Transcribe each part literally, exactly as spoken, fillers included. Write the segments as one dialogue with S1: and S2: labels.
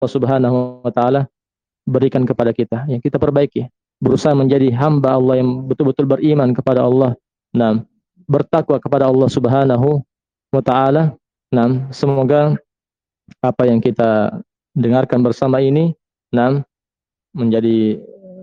S1: Subhanahu wa taala berikan kepada kita, yang kita perbaiki, berusaha menjadi hamba Allah yang betul-betul beriman kepada Allah, nah, bertakwa kepada Allah Subhanahu wa taala. Nah, semoga apa yang kita dengarkan bersama ini, nah, menjadi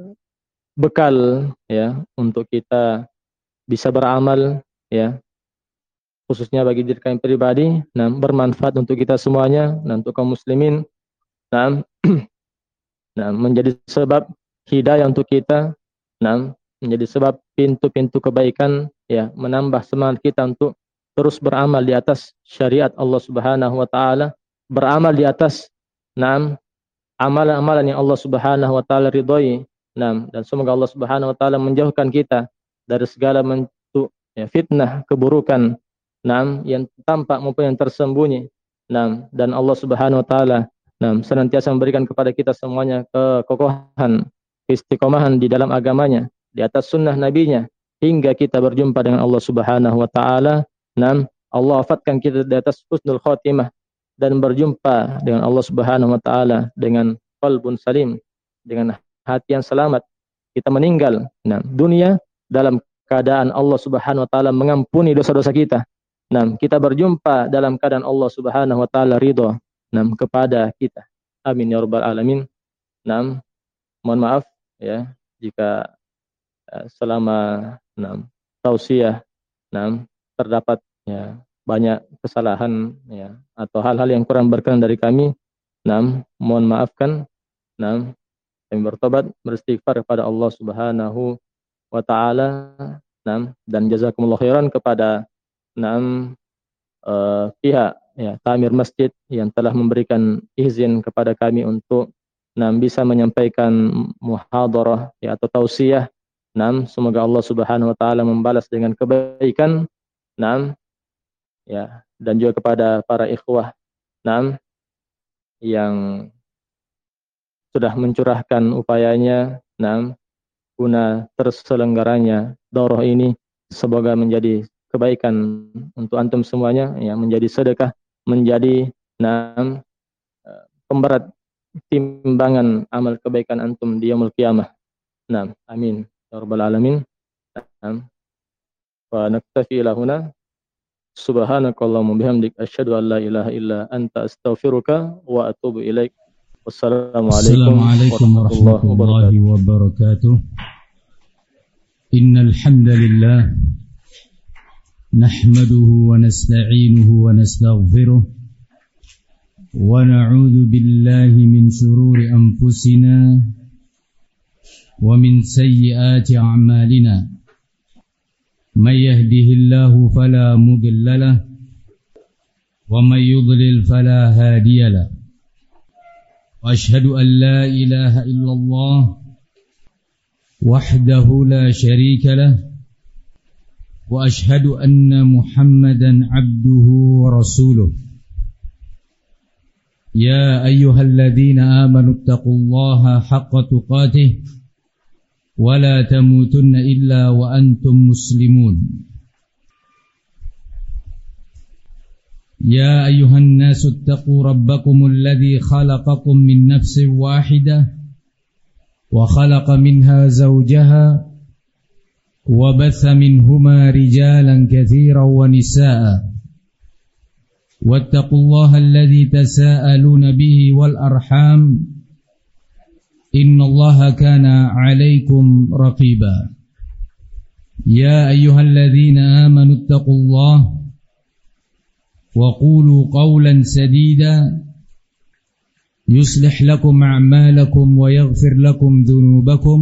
S1: bekal ya untuk kita bisa beramal ya, khususnya bagi diri kami pribadi, nah, bermanfaat untuk kita semuanya, nah, untuk kaum muslimin, nah, nah, menjadi sebab hidayah untuk kita, nah, menjadi sebab pintu-pintu kebaikan ya, menambah semangat kita untuk terus beramal di atas syariat Allah Subhanahu wa taala, beramal di atas nah, amalan-amalan yang Allah Subhanahu wa taala ridhoi. Nah, dan semoga Allah Subhanahu wa taala menjauhkan kita dari segala bentuk ya, fitnah, keburukan, nah, yang tampak maupun yang tersembunyi. Nah, dan Allah Subhanahu wa taala nah, senantiasa memberikan kepada kita semuanya kekokohan, istiqomahan di dalam agamanya, di atas sunnah nabinya, hingga kita berjumpa dengan Allah Subhanahu wa taala. Nah, Allah wafatkan kita di atas husnul khotimah dan berjumpa dengan Allah Subhanahu wa taala dengan qalbun salim, dengan hati yang selamat. Kita meninggal nah, dunia dalam keadaan Allah Subhanahu wa taala mengampuni dosa-dosa kita. Nah, kita berjumpa dalam keadaan Allah Subhanahu wa taala ridha nah, kepada kita. Amin ya rabbal alamin. Nah, mohon maaf ya jika uh, selama nah, tausiah nah, terdapat ya banyak kesalahan ya atau hal-hal yang kurang berkenan dari kami. Nah, mohon maafkan. Nah, kami bertobat, beristighfar kepada Allah Subhanahu wa taala. Nah, dan jazakumullah khairan kepada enam uh, pihak ya Tamir Masjid yang telah memberikan izin kepada kami untuk nah, bisa menyampaikan muhadharah ya atau tausiah. Nah, semoga Allah Subhanahu wa taala membalas dengan kebaikan. Nah, ya, dan juga kepada para ikhwah nah, yang sudah mencurahkan upayanya nah, guna terselenggaranya daurah ini, semoga menjadi kebaikan untuk antum semuanya ya, menjadi sedekah, menjadi nah, pemberat timbangan amal kebaikan antum di yaumul qiyamah. Nah, amin ya rabbal alamin. Nah, wa naktafi lahuna. Subhanakallahumma bihamdik asyhadu an la ilaha illa anta astaghfiruka wa atubu ilaik. Wassalamualaikum warahmatullahi wabarakatuh.
S2: Innal hamdalillah nahmaduhu wa nasta'inuhu wa nastaghfiruh wa na'udzu billahi min shururi anfusina wa min sayyiati a'malina. من يهده الله فلا مضل له ومن يضلل فلا هادي له وأشهد أن لا إله إلا الله وحده لا شريك له وأشهد أن محمدا عبده ورسوله يا أيها الذين آمنوا اتقوا الله حق تقاته ولا تموتن إلا وأنتم مسلمون يا أيها الناس اتقوا ربكم الذي خلقكم من نفس واحدة وخلق منها زوجها وبث منهما رجالا كثيرا ونساء واتقوا الله الذي تساءلون به والأرحام إن الله كان عليكم رقيبا يا أيها الذين آمنوا اتقوا الله وقولوا قولا سديدا يصلح لكم أعمالكم ويغفر لكم ذنوبكم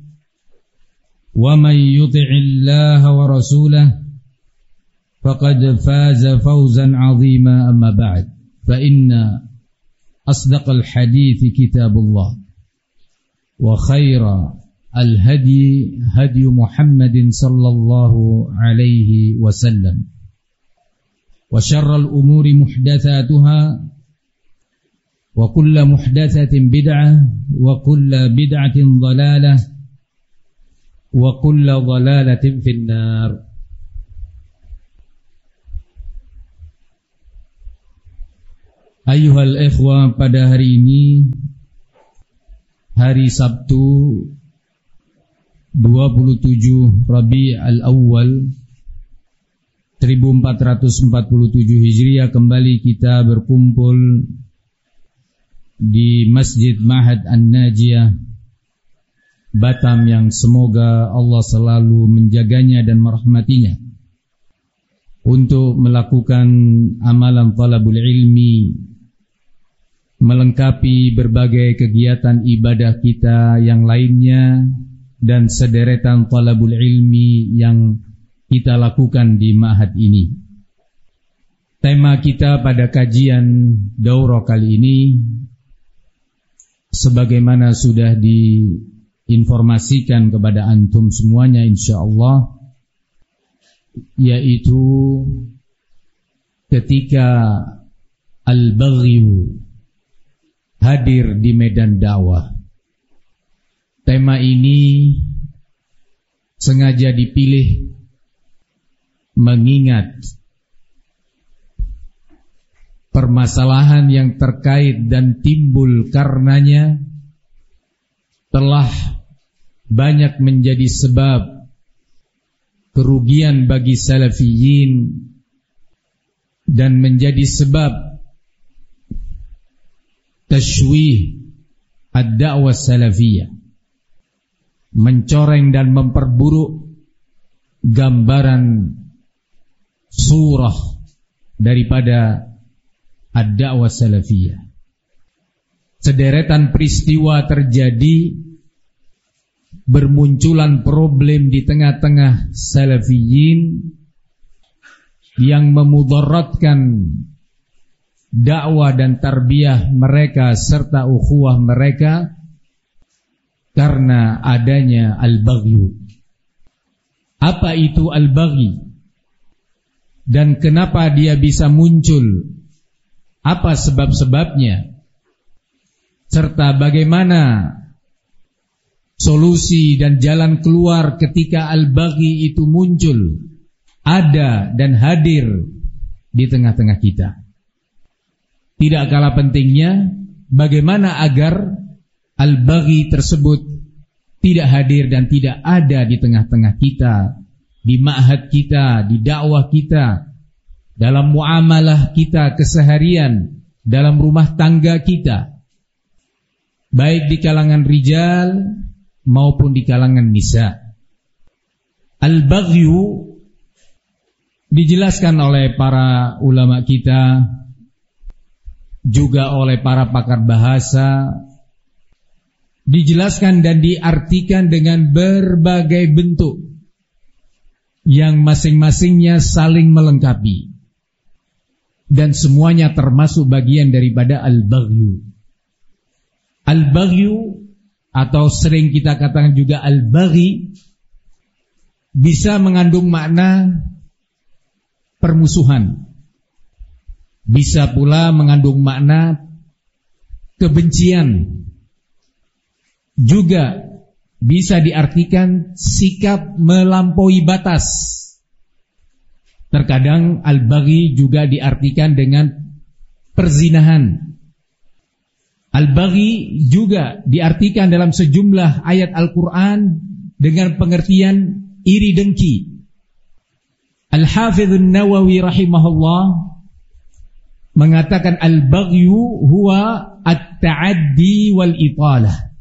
S2: ومن يطع الله ورسوله فقد فاز فوزا عظيما. أما بعد فإن أصدق الحديث كتاب الله وخير الهدي هدي محمد صلى الله عليه وسلم وشر الأمور محدثاتها وكل محدثة بدعة وكل بدعة ضلالة وكل ضلالة في النار. Ayyuhal ikhwah, pada hari ini, hari Sabtu dua puluh tujuh Rabi' al-Awwal seribu empat ratus empat puluh tujuh Hijriah, kembali kita berkumpul di Masjid Ma'had An-Najiyah Batam, yang semoga Allah selalu menjaganya dan merahmatinya, untuk melakukan amalan talabul ilmi, melengkapi berbagai kegiatan ibadah kita yang lainnya, dan sederetan talabul ilmi yang kita lakukan di ma'had ini. Tema kita pada kajian daurah kali ini, sebagaimana sudah diinformasikan kepada antum semuanya insyaallah, yaitu ketika al-baghi hadir di medan dakwah. Tema ini sengaja dipilih mengingat permasalahan yang terkait dan timbul karenanya telah banyak menjadi sebab kerugian bagi salafiyin dan menjadi sebab tashwih ad-da'wah salafiyah, mencoreng dan memperburuk gambaran surah daripada ad-da'wah salafiyah. Sederetan peristiwa terjadi, bermunculan problem di tengah-tengah salafiyin yang memudaratkan dakwah dan tarbiyah mereka serta ukhuwah mereka karena adanya al-baghyu. Apa itu al-baghi dan kenapa dia bisa muncul? Apa sebab-sebabnya? Serta bagaimana solusi dan jalan keluar ketika al-baghi itu muncul, ada dan hadir di tengah-tengah kita. Tidak kalah pentingnya bagaimana agar al-baghi tersebut tidak hadir dan tidak ada di tengah-tengah kita, di ma'had kita, di dakwah kita, dalam muamalah kita keseharian, dalam rumah tangga kita, baik di kalangan rijal maupun di kalangan nisa. Al-baghyu dijelaskan oleh para ulama kita, juga oleh para pakar bahasa, dijelaskan dan diartikan dengan berbagai bentuk yang masing-masingnya saling melengkapi, dan semuanya termasuk bagian daripada al-baghyu. Al-baghyu atau sering kita katakan juga al-baghi bisa mengandung makna permusuhan, bisa pula mengandung makna kebencian, juga bisa diartikan sikap melampaui batas. Terkadang al-baghi juga diartikan dengan perzinahan. Al-baghi juga diartikan dalam sejumlah ayat Al-Quran dengan pengertian iri dengki. Al-Hafidh An-Nawawi rahimahullah mengatakan al-baghyu huwa at-ta'addi wal italah.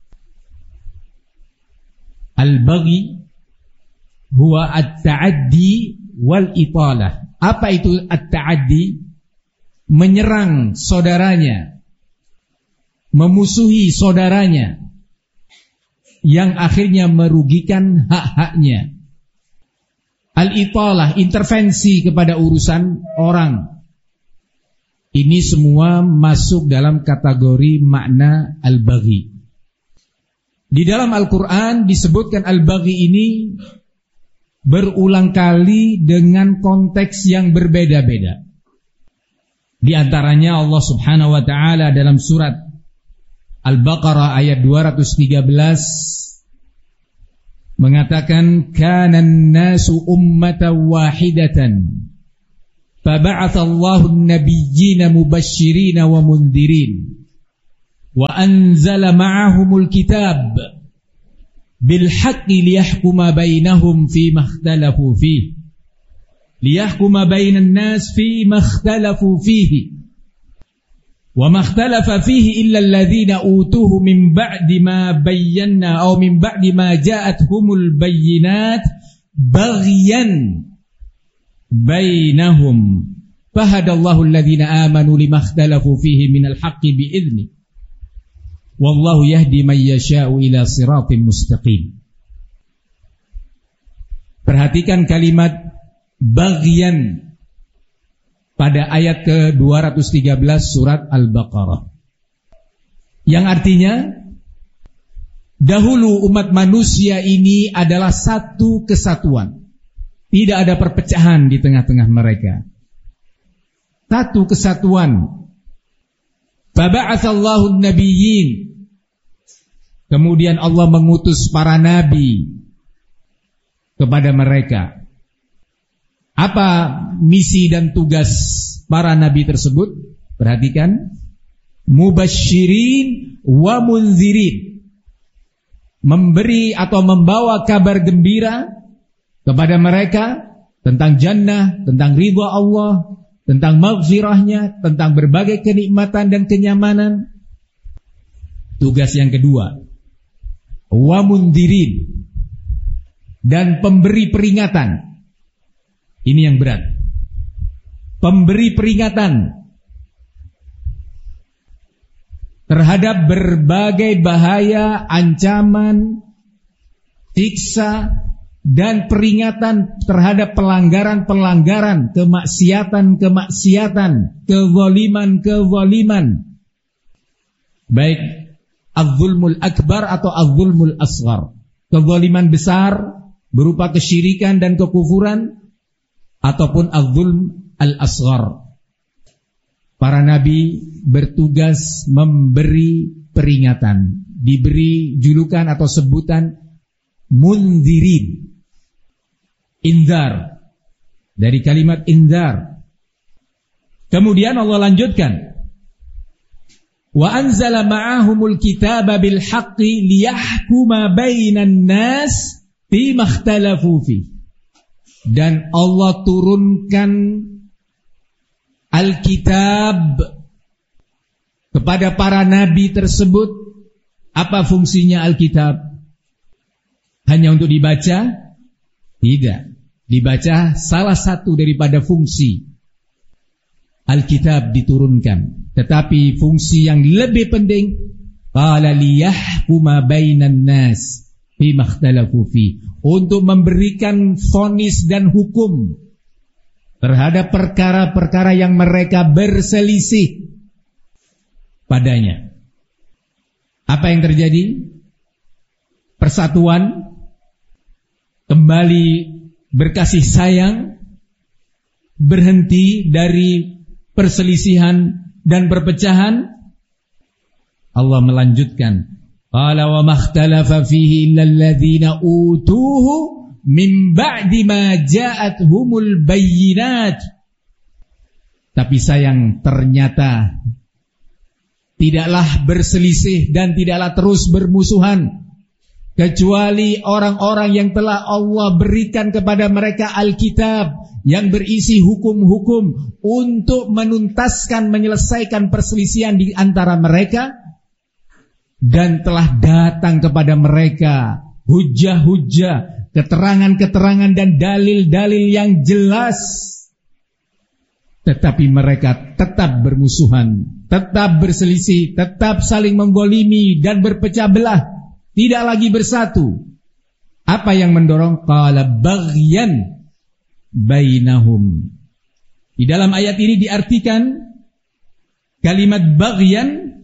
S2: Al-baghi huwa at-ta'addi wal italah. Apa itu at-ta'addi? Menyerang saudaranya, memusuhi saudaranya, yang akhirnya merugikan hak-haknya. Al-italah, intervensi kepada urusan orang. Ini semua masuk dalam kategori makna al-baghi. Di dalam Al-Quran disebutkan al-baghi ini berulang kali dengan konteks yang berbeda-beda. Di antaranya Allah Subhanahu wa taala dalam surat Al-Baqarah ayat dua ratus tiga belas mengatakan kanan nasu ummatan wahidatan Faba'athallahu an-nabiyyina mubashshirina wa mundhirin wa anzala ma'ahumul kitab bil haqqi liyahkuma bainahum fima ikhtalafu fihi liyahkuma bainan nas fima ikhtalafu fihi wa ma ikhtalafa fihi illa alladhina utuhu min ba'di ma bayyana aw min ba'di ma ja'atuhumul bayyinat baghyan bainahum fahadallahu alladhina amanu lima ikhtalafu fihi minal haqqi bi'idhnihi wallahu yahdi man yasha'u ila siratin mustaqim. Perhatikan kalimat baghyan pada ayat ke dua ratus tiga belas surat Al-Baqarah, yang artinya dahulu umat manusia ini adalah satu kesatuan, tidak ada perpecahan di tengah-tengah mereka, satu kesatuan. Faba'athallahu an-nabiyyin, kemudian Allah mengutus para nabi kepada mereka. Apa misi dan tugas para nabi tersebut? Perhatikan, mubasysyirin wa munzirin, memberi atau membawa kabar gembira kepada mereka tentang jannah, tentang ridha Allah, tentang maghfirahnya, tentang berbagai kenikmatan dan kenyamanan. Tugas yang kedua, wa mundirin, dan pemberi peringatan. Ini yang berat. Pemberi peringatan terhadap berbagai bahaya, ancaman, siksa, dan peringatan terhadap pelanggaran-pelanggaran, kemaksiatan-kemaksiatan, kezaliman-kezaliman, baik az-zulmul akbar atau az-zulmul asghar, kezaliman besar berupa kesyirikan dan kekufuran, ataupun az-zulm al-asghar. Para nabi bertugas memberi peringatan, diberi julukan atau sebutan munzirin, inzar, dari kalimat inzar. Kemudian Allah lanjutkan, wa anzala ma'ahumul kitaba bil haqqi liyahkuma bainan nas fima ikhtalafu fi, dan Allah turunkan Alkitab kepada para nabi tersebut. Apa fungsinya Alkitab? Hanya untuk dibaca? Tidak. Dibaca salah satu daripada fungsi Alkitab diturunkan, tetapi fungsi yang lebih penting, qala liyahkuma bainan nas fima ikhtalafu fi, untuk memberikan vonis dan hukum terhadap perkara-perkara yang mereka berselisih padanya. Apa yang terjadi? Persatuan, kembali berkasih sayang, berhenti dari perselisihan dan perpecahan. Allah melanjutkan, qala wa makhtalafa fihi illa alladhina utuhu min ba'di ma ja'athumul bayyinat. Tapi sayang, ternyata tidaklah berselisih dan tidaklah terus bermusuhan kecuali orang-orang yang telah Allah berikan kepada mereka Alkitab yang berisi hukum-hukum untuk menuntaskan, menyelesaikan perselisihan di antara mereka, dan telah datang kepada mereka hujah-hujah, keterangan-keterangan dan dalil-dalil yang jelas. Tetapi mereka tetap bermusuhan, tetap berselisih, tetap saling menggolimi dan berpecah belah, tidak lagi bersatu. Apa yang mendorong? Qala baghyan bainahum. Di dalam ayat ini diartikan kalimat baghyan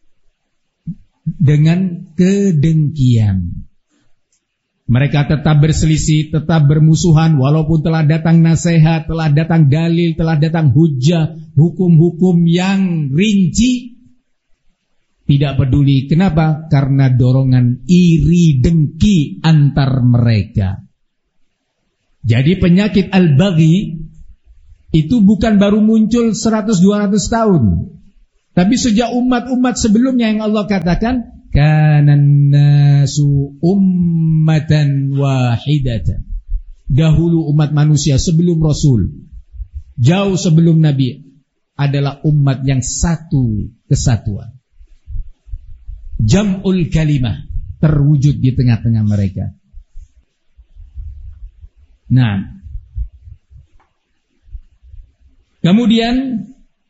S2: dengan kedengkian. Mereka tetap berselisih, tetap bermusuhan, walaupun telah datang nasihat, telah datang dalil, telah datang hujah, hukum-hukum yang rinci. Tidak peduli. Kenapa? Karena dorongan iri dengki antar mereka. Jadi penyakit al-baghi itu bukan baru muncul seratus dua ratus tahun. Tapi sejak umat-umat sebelumnya yang Allah katakan, kanan nasu ummatan wahidatan. Dahulu umat manusia sebelum Rasul, jauh sebelum Nabi, adalah umat yang satu kesatuan. Jam'ul kalimah terwujud di tengah-tengah mereka. Nah, kemudian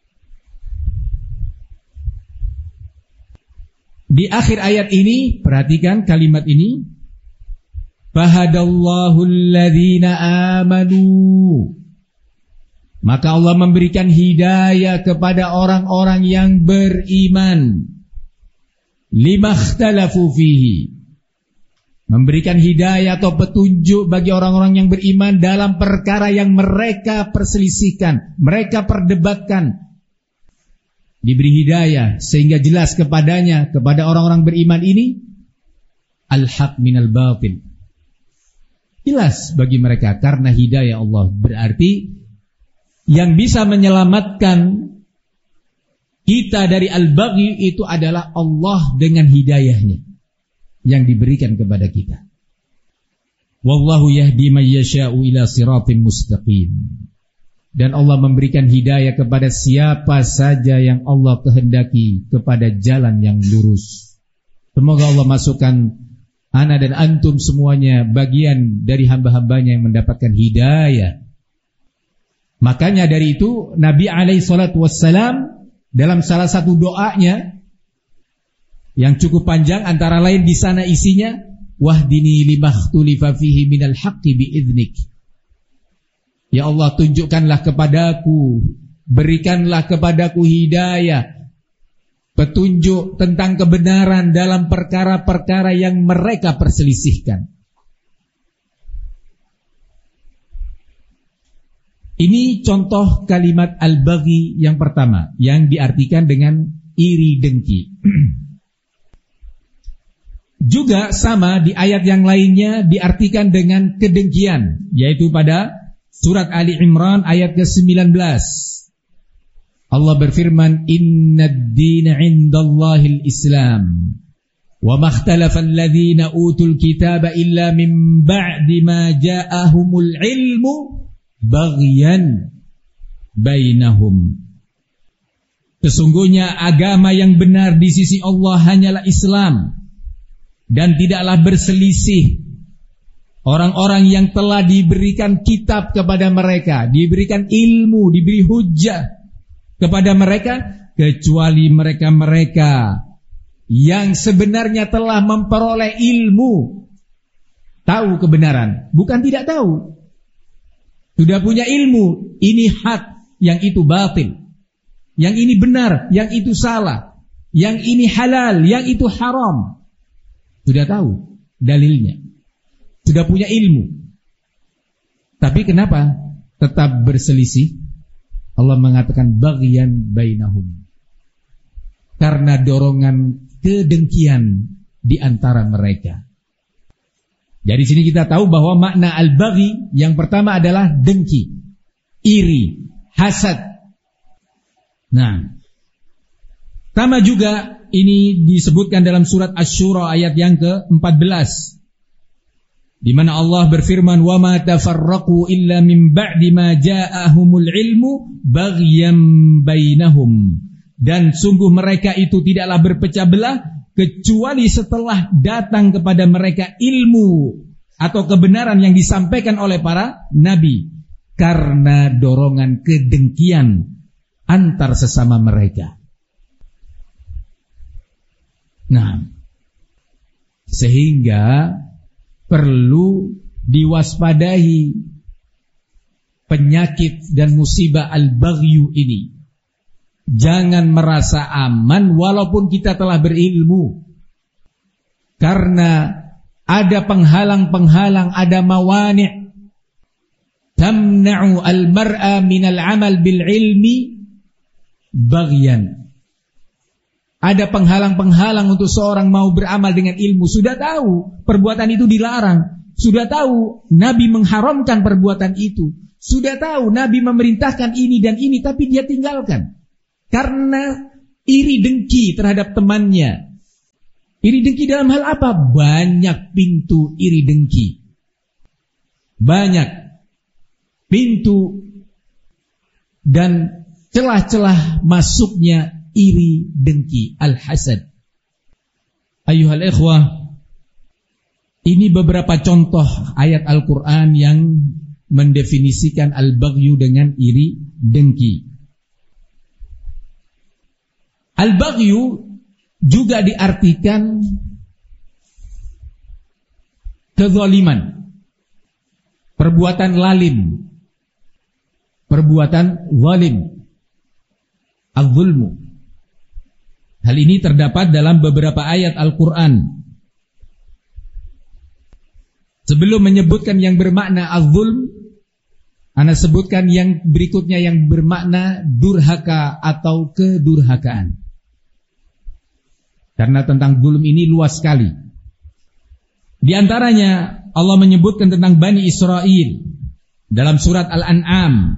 S2: di akhir ayat ini, perhatikan kalimat ini, fahadallahu alladhina amanu. Maka Allah memberikan hidayah kepada orang-orang yang beriman. Limakhtalafu fihi. Memberikan hidayah atau petunjuk bagi orang-orang yang beriman dalam perkara yang mereka perselisihkan, mereka perdebatkan. Diberi hidayah sehingga jelas kepadanya, kepada orang-orang beriman ini, al-haq minal batil. Jelas bagi mereka karena hidayah Allah. Berarti yang bisa menyelamatkan kita dari al-baghi itu adalah Allah dengan hidayahnya yang diberikan kepada kita. Wallahu yahdi man yasha'u ila siratin mustaqim. Dan Allah memberikan hidayah kepada siapa saja yang Allah kehendaki kepada jalan yang lurus. Semoga Allah masukkan ana dan antum semuanya bagian dari hamba-hambanya yang mendapatkan hidayah. Makanya dari itu Nabi alaihi salatu wassalam dalam salah satu doanya yang cukup panjang, antara lain di sana isinya, wahdini limakhtulifa fihi minal haqqi biiznik. Ya Allah, tunjukkanlah kepadaku, berikanlah kepadaku hidayah, petunjuk tentang kebenaran dalam perkara-perkara yang mereka perselisihkan. Ini contoh kalimat al-baghi yang pertama, yang diartikan dengan iri dengki. Juga sama di ayat yang lainnya diartikan dengan kedengkian, yaitu pada surat Ali Imran ayat ke sembilan belas. Allah berfirman, innad dina indallahil islam wa makhtalafa alladhina utul kitaba illa min ba'di ma ja'ahumul ilmu baghyan bainahum. Sesungguhnya agama yang benar di sisi Allah hanyalah Islam, dan tidaklah berselisih orang-orang yang telah diberikan kitab kepada mereka, diberikan ilmu, diberi hujjah kepada mereka, kecuali mereka-mereka yang sebenarnya telah memperoleh ilmu, tahu kebenaran, bukan tidak tahu. Sudah punya ilmu, ini hak, yang itu batil. Yang ini benar, yang itu salah. Yang ini halal, yang itu haram. Sudah tahu dalilnya. Sudah punya ilmu. Tapi kenapa tetap berselisih? Allah mengatakan baghyan bainahum. Karena dorongan kedengkian di antara mereka. Dari sini kita tahu bahwa makna al-baghi yang pertama adalah dengki, iri, hasad. Nah, sama juga ini disebutkan dalam surat Asy-Syura ayat yang ke empat belas, di mana Allah berfirman, wa ma tafarraqu illa min ba'di ma ja'ahumul ilmu baghyan bainahum. Dan sungguh mereka itu tidaklah berpecah belah kecuali setelah datang kepada mereka ilmu atau kebenaran yang disampaikan oleh para nabi, karena dorongan kedengkian antar sesama mereka. Nah, sehingga perlu diwaspadai penyakit dan musibah al-baghyu ini. Jangan merasa aman walaupun kita telah berilmu, karena ada penghalang-penghalang, ada mawani' tamna'u al-mar'a minal amal bil ilmi baghyan. Ada penghalang-penghalang untuk seorang mau beramal dengan ilmu. Sudah tahu perbuatan itu dilarang, sudah tahu Nabi mengharamkan perbuatan itu, sudah tahu Nabi memerintahkan ini dan ini, tapi dia tinggalkan karena iri dengki terhadap temannya. Iri dengki dalam hal apa? Banyak pintu iri dengki. Banyak pintu dan celah-celah masuknya iri dengki, al-hasad. Ayuhal ikhwah, ini beberapa contoh ayat Al-Quran yang mendefinisikan al-baghyu dengan iri dengki. Al-baghyu juga diartikan kezaliman, perbuatan lalim, perbuatan zalim, az-zulmu. Hal ini terdapat dalam beberapa ayat Al-Quran. Sebelum menyebutkan yang bermakna az-zulm, ana sebutkan yang berikutnya yang bermakna durhaka atau kedurhakaan. Karena tentang zulm ini luas sekali. Di antaranya Allah menyebutkan tentang Bani Israel dalam surat Al-An'am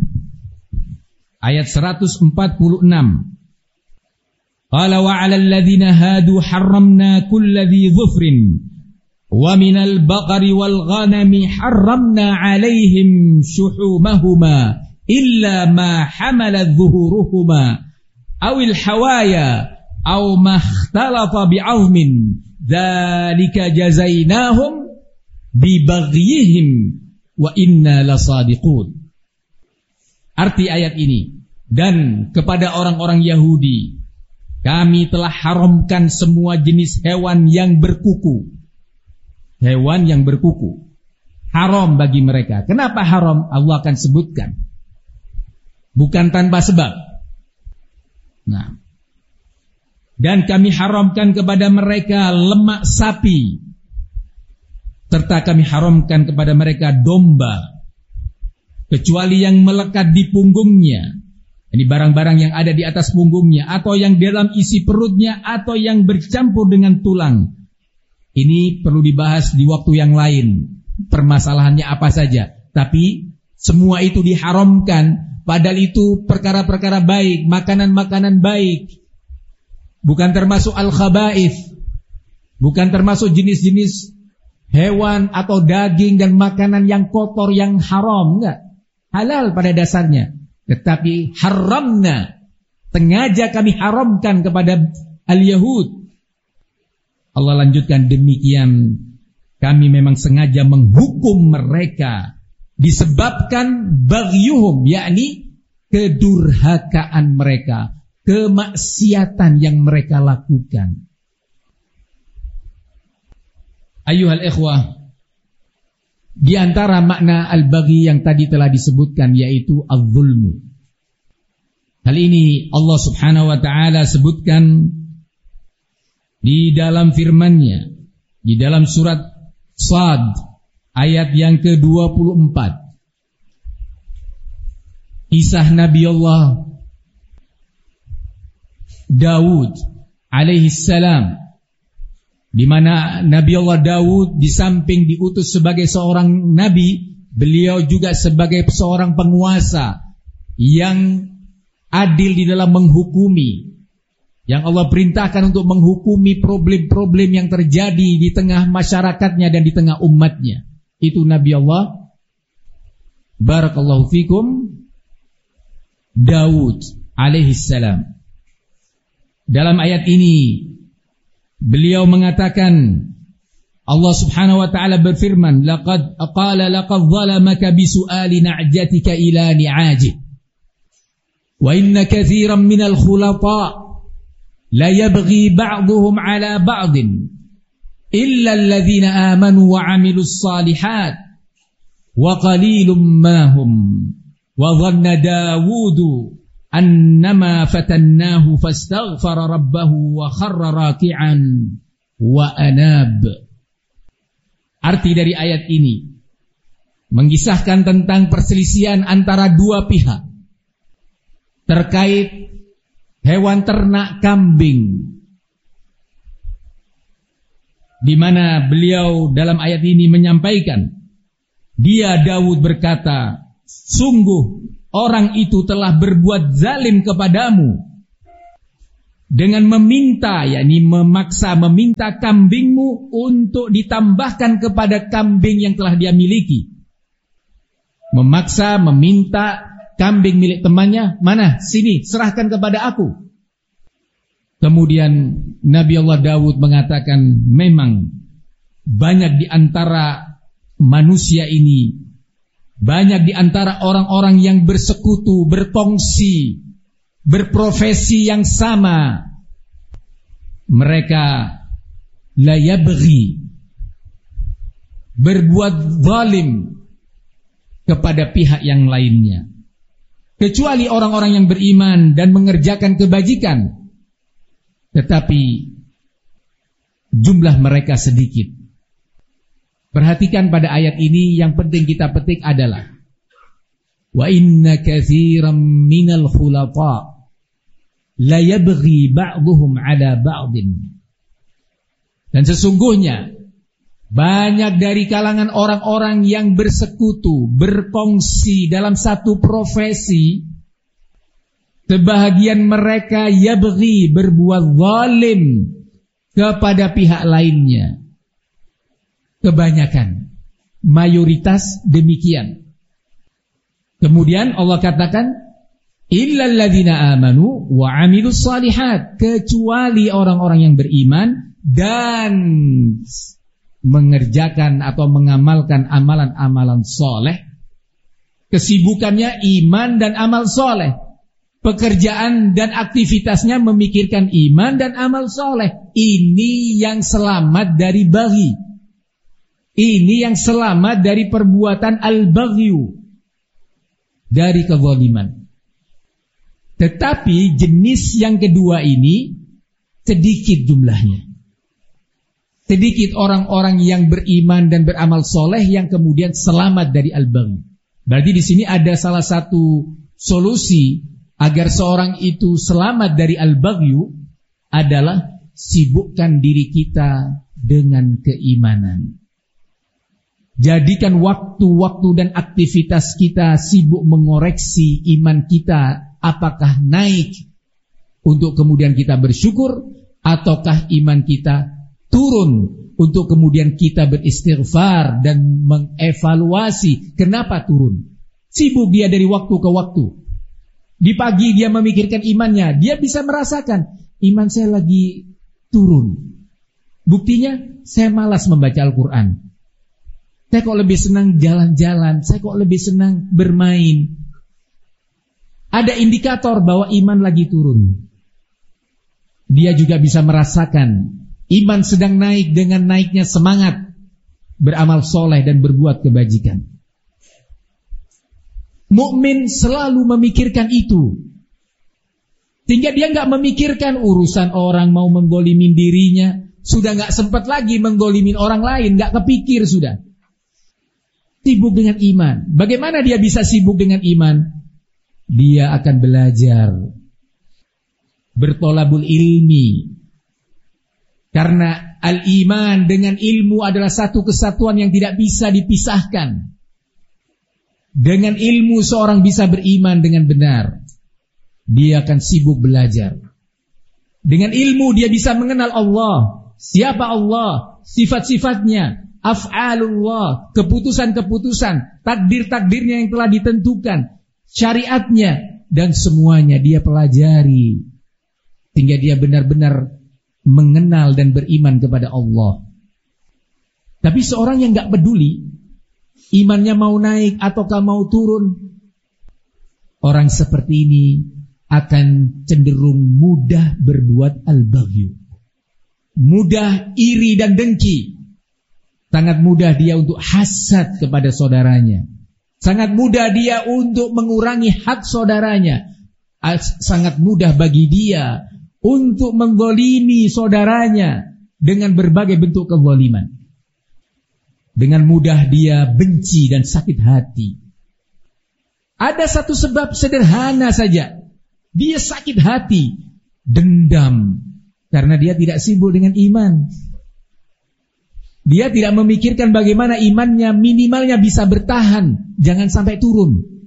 S2: ayat seratus empat puluh enam. Qala wa 'alal ladzina hadu harramna kulli dhi dhufrin wa minal baqari wal ghanami harramna 'alaihim shuhumahuma illa ma hamalat dhuhuruhuma awil hawaya aw makhtalafa bi'azmin dzalika jazainahum bibaghyihim wa inna lasadiqun. Arti ayat ini, dan kepada orang-orang Yahudi kami telah haramkan semua jenis hewan yang berkuku. Hewan yang berkuku haram bagi mereka. Kenapa haram? Allah akan sebutkan, bukan tanpa sebab. Nah, dan kami haramkan kepada mereka lemak sapi, serta kami haramkan kepada mereka domba, kecuali yang melekat di punggungnya. Ini barang-barang yang ada di atas punggungnya, atau yang dalam isi perutnya, atau yang bercampur dengan tulang. Ini perlu dibahas di waktu yang lain, permasalahannya apa saja. Tapi semua itu diharamkan, padahal itu perkara-perkara baik, makanan-makanan baik. Bukan termasuk al-khaba'ith, bukan termasuk jenis-jenis hewan atau daging dan makanan yang kotor, yang haram, enggak. Halal pada dasarnya. Tetapi haramna, sengaja kami haramkan kepada al-Yahud. Allah lanjutkan, demikian kami memang sengaja menghukum mereka disebabkan baghyuhum, yakni kedurhakaan mereka, kemaksiatan yang mereka lakukan. Ayuhal ikhwah, di antara makna al-baghi yang tadi telah disebutkan yaitu az-zulmu. Hal ini Allah Subhanahu wa taala sebutkan di dalam firman-Nya di dalam surat Shad ayat yang ke dua puluh empat. Kisah Nabi Allah Daud alaihi salam, di mana Nabi Allah Daud di samping diutus sebagai seorang nabi, beliau juga sebagai seorang penguasa yang adil di dalam menghukumi, yang Allah perintahkan untuk menghukumi problem-problem yang terjadi di tengah masyarakatnya dan di tengah umatnya. Itu Nabi Allah barakallahu fikum Daud alaihi salam. Dalam ayat ini beliau mengatakan, Allah Subhanahu wa taala berfirman, laqad qala laqad zalamaka bisu'ali na'jatika ila ni'ajik wa inna katsiran minal khulata la yabghi ba'dhum 'ala ba'din illa alladhina amanu wa 'amilus salihat wa qalilum ma hum wa dhanna Dawudu annama fatannahu fastaghfara rabbahu wa kharra raki'an wa anab. Arti dari ayat ini mengisahkan tentang perselisihan antara dua pihak terkait hewan ternak kambing, di mana beliau dalam ayat ini menyampaikan, dia Daud berkata, sungguh orang itu telah berbuat zalim kepadamu dengan meminta, yakni memaksa meminta kambingmu untuk ditambahkan kepada kambing yang telah dia miliki. Memaksa meminta kambing milik temannya, mana? Sini, serahkan kepada aku. Kemudian Nabi Allah Daud mengatakan, memang banyak di antara manusia ini, banyak di antara orang-orang yang bersekutu, berkongsi, berprofesi yang sama. Mereka la yabghi, berbuat zalim kepada pihak yang lainnya, kecuali orang-orang yang beriman dan mengerjakan kebajikan. Tetapi jumlah mereka sedikit. Perhatikan pada ayat ini, yang penting kita petik adalah wa inna katsiran minal khulata la yabghi ba'dhum 'ala ba'din. Dan sesungguhnya banyak dari kalangan orang-orang yang bersekutu, berkongsi dalam satu profesi, sebahagian mereka yabghi, berbuat zalim kepada pihak lainnya. Kebanyakan, mayoritas demikian. Kemudian Allah katakan, illal ladzina amanu wa 'amilus shalihat, kecuali orang-orang yang beriman dan mengerjakan atau mengamalkan amalan-amalan soleh. Kesibukannya iman dan amal soleh. Pekerjaan dan aktivitasnya memikirkan iman dan amal soleh. Ini yang selamat dari baghi. Ini yang selamat dari perbuatan al-baghyu, dari kezaliman. Tetapi jenis yang kedua ini sedikit jumlahnya. Sedikit orang-orang yang beriman dan beramal soleh yang kemudian selamat dari al-baghyu. Berarti di sini ada salah satu solusi agar seorang itu selamat dari al-baghyu adalah sibukkan diri kita dengan keimanan. Jadikan waktu-waktu dan aktivitas kita sibuk mengoreksi iman kita, apakah naik untuk kemudian kita bersyukur, ataukah iman kita turun untuk kemudian kita beristighfar dan mengevaluasi kenapa turun. Sibuk dia dari waktu ke waktu. Di pagi dia memikirkan imannya, dia bisa merasakan iman saya lagi turun. Buktinya saya malas membaca Al-Quran. Saya kok lebih senang jalan-jalan, saya kok lebih senang bermain. Ada indikator bahwa iman lagi turun. Dia juga bisa merasakan iman sedang naik dengan naiknya semangat beramal soleh dan berbuat kebajikan. Mukmin selalu memikirkan itu, sehingga dia nggak memikirkan urusan orang mau menggolimin dirinya, sudah nggak sempat lagi menggolimin orang lain, nggak kepikir sudah. Sibuk dengan iman. Bagaimana dia bisa sibuk dengan iman? Dia akan belajar, bertolabul ilmi, karena al-iman dengan ilmu adalah satu kesatuan yang tidak bisa dipisahkan. Dengan ilmu seorang bisa beriman dengan benar. Dia akan sibuk belajar. Dengan ilmu dia bisa mengenal Allah. Siapa Allah? Sifat-sifatnya. Af'alullah. Keputusan-keputusan. Takdir-takdirnya yang telah ditentukan. Syariatnya. Dan semuanya dia pelajari. Sehingga dia benar-benar mengenal dan beriman kepada Allah. Tapi seorang yang gak peduli imannya mau naik ataukah mau turun, orang seperti ini akan cenderung mudah berbuat al-baghyu, mudah iri dan dengki. Sangat mudah dia untuk hasad kepada saudaranya, sangat mudah dia untuk mengurangi hak saudaranya, sangat mudah bagi dia untuk menggolimi saudaranya dengan berbagai bentuk kezaliman. Dengan mudah dia benci dan sakit hati. Ada satu sebab sederhana saja. Dia sakit hati, dendam, karena dia tidak sibuk dengan iman. Dia tidak memikirkan bagaimana imannya minimalnya bisa bertahan, jangan sampai turun.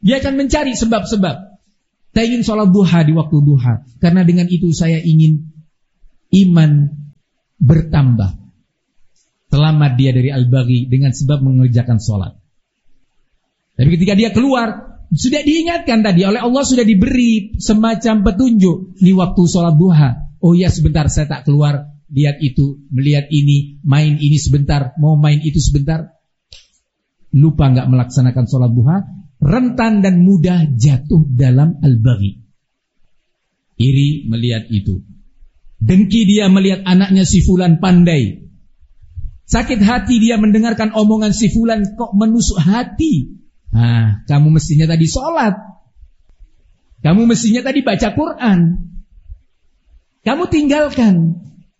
S2: Dia akan mencari sebab-sebab. Saya ingin sholat duha di waktu duha, karena dengan itu saya ingin iman bertambah. Selamat dia dari al-baghi dengan sebab mengerjakan sholat. Tapi ketika dia keluar, sudah diingatkan tadi oleh Allah, sudah diberi semacam petunjuk di waktu sholat duha. Oh ya, sebentar saya tak keluar, lihat itu, melihat ini, main ini sebentar, mau main itu sebentar. Lupa nggak melaksanakan sholat duha, rentan dan mudah jatuh dalam al-baghi. Iri melihat itu. Dengki dia melihat anaknya si fulan pandai. Sakit hati dia mendengarkan omongan si fulan kok menusuk hati. Nah, kamu mestinya tadi sholat. Kamu mestinya tadi baca Quran. Kamu tinggalkan.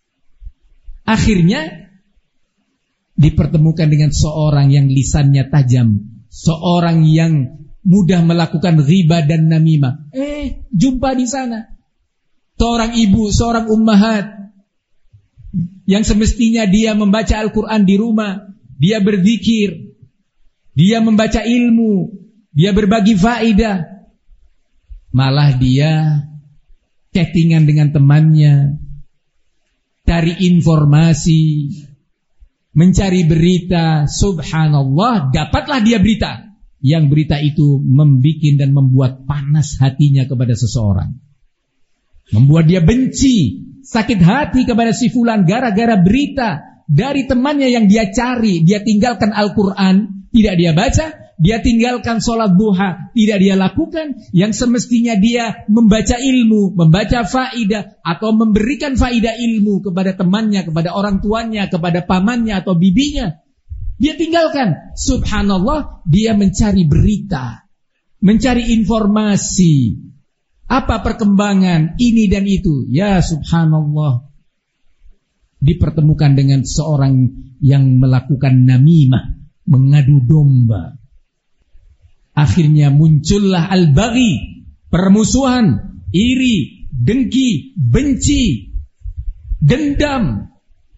S2: Akhirnya dipertemukan dengan seorang yang lisannya tajam, seorang yang mudah melakukan riba dan namimah. Eh, jumpa di sana seorang ibu, seorang ummahat yang semestinya dia membaca Al-Quran di rumah, dia berzikir, dia membaca ilmu, dia berbagi faedah, malah dia chattingan dengan temannya, cari informasi, mencari berita. Subhanallah, dapatlah dia berita. Yang berita itu membikin dan membuat panas hatinya kepada seseorang, membuat dia benci, sakit hati kepada si fulan gara-gara berita dari temannya yang dia cari. Dia tinggalkan Al-Quran, tidak dia baca. Dia tinggalkan sholat duha, tidak dia lakukan. Yang semestinya dia membaca ilmu, membaca faidah, atau memberikan faidah ilmu kepada temannya, kepada orang tuanya, kepada pamannya atau bibinya, dia tinggalkan. Subhanallah, dia mencari berita, mencari informasi, apa perkembangan ini dan itu. Ya subhanallah, dipertemukan dengan seorang yang melakukan namimah, mengadu domba. Akhirnya muncullah al-baghi, permusuhan, iri, dengki, benci, dendam.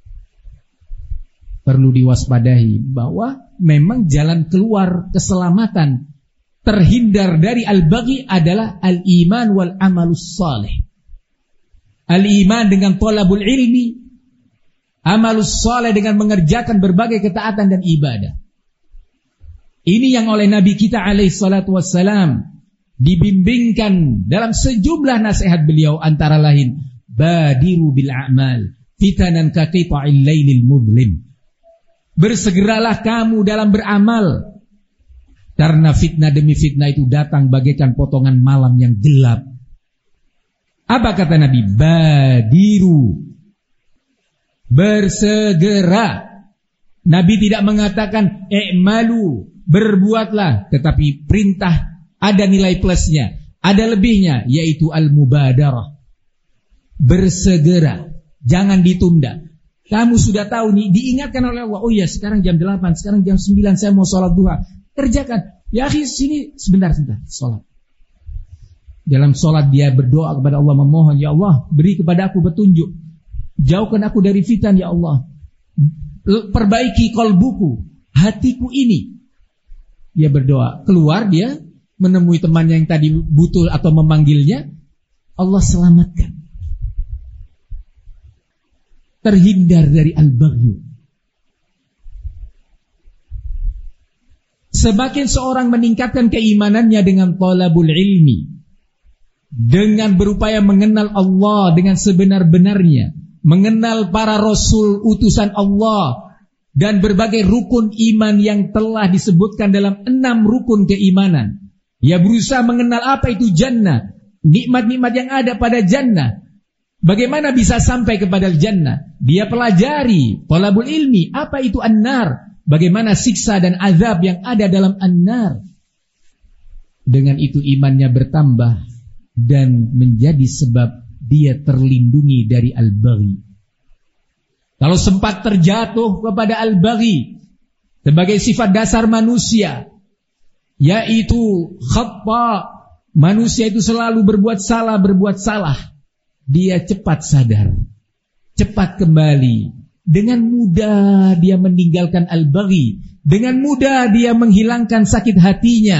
S2: Perlu diwaspadai bahwa memang jalan keluar keselamatan, terhindar dari al-baghi adalah al-iman wal amalus salih. Al-iman dengan thalabul ilmi, amalus salih dengan mengerjakan berbagai ketaatan dan ibadah. Ini yang oleh Nabi kita alaihi salatu wassalam dibimbingkan dalam sejumlah nasihat beliau, antara lain badiru bil a'mal fitanan ka qita'il lailil mudlim. Bersegeralah kamu dalam beramal, karena fitnah demi fitnah itu datang bagaikan potongan malam yang gelap. Apa kata Nabi? Badiru, bersegera. Nabi tidak mengatakan i'malu, berbuatlah, tetapi perintah ada nilai plusnya, ada lebihnya, yaitu al-mubadarah. Bersegera, jangan ditunda. Kamu sudah tahu nih, diingatkan oleh Allah, oh ya sekarang jam delapan, sekarang jam sembilan saya mau sholat duha. Kerjakan. Ya akhi, sini sebentar sebentar sholat. Dalam sholat dia berdoa kepada Allah, memohon, ya Allah beri kepada aku petunjuk, jauhkan aku dari fitan, ya Allah, perbaiki kolbuku, hatiku ini. Dia berdoa, keluar dia menemui temannya yang tadi butuh atau memanggilnya, Allah selamatkan, terhindar dari al-baghyu. Semakin seorang meningkatkan keimanannya dengan thalabul ilmi, dengan berupaya mengenal Allah dengan sebenar-benarnya, mengenal para rasul utusan Allah, dan berbagai rukun iman yang telah disebutkan dalam enam rukun keimanan. Dia berusaha mengenal apa itu jannah, nikmat-nikmat yang ada pada jannah, bagaimana bisa sampai kepada jannah. Dia pelajari thalabul ilmi, apa itu an-nar, bagaimana siksa dan azab yang ada dalam an-nar. Dengan itu imannya bertambah dan menjadi sebab dia terlindungi dari al-baghi. Kalau sempat terjatuh kepada al-baghi sebagai sifat dasar manusia, yaitu khata, manusia itu selalu berbuat salah, berbuat salah, dia cepat sadar, cepat kembali. Dengan mudah dia meninggalkan al-baghi, dengan mudah dia menghilangkan sakit hatinya,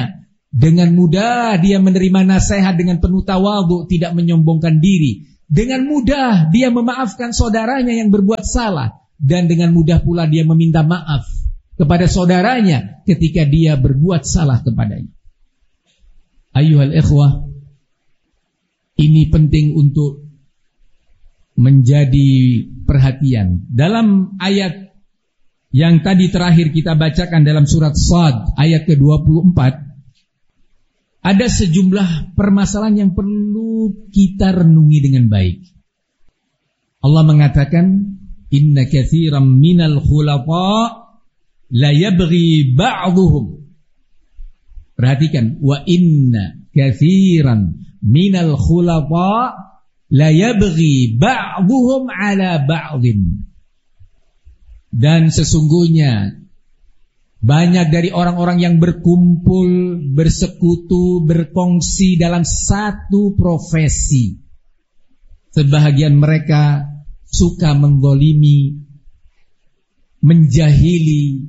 S2: Dengan mudah dia menerima nasihat dengan penuh tawadhu, tidak menyombongkan diri. Dengan mudah dia memaafkan saudaranya yang berbuat salah. Dan dengan mudah pula dia meminta maaf kepada saudaranya ketika dia berbuat salah kepadanya. Ayyuhal ikhwah, ini penting untuk menjadi perhatian. Dalam ayat yang tadi terakhir kita bacakan dalam surat Shad ayat ke dua puluh empat, ada sejumlah permasalahan yang perlu kita renungi dengan baik. Allah mengatakan, inna katsiran minal khulata la yabghi ba'dhuhum. Perhatikan, wa inna katsiran minal khulata la yabghi ba'dhuhum ala ba'dhin. Dan sesungguhnya banyak dari orang-orang yang berkumpul, bersekutu, berkongsi dalam satu profesi. Sebahagian mereka suka menggolimi, menjahili,